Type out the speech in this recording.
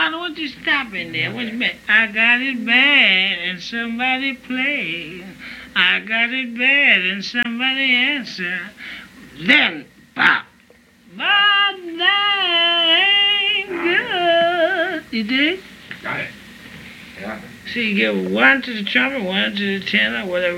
I don't want you to stop in there. What's bad? I got it bad and somebody play. I got it bad and somebody answer. Then pop. But that ain't good. You dig? Got it. Yeah. So you give one to the trumpet, one to the tenor, whatever.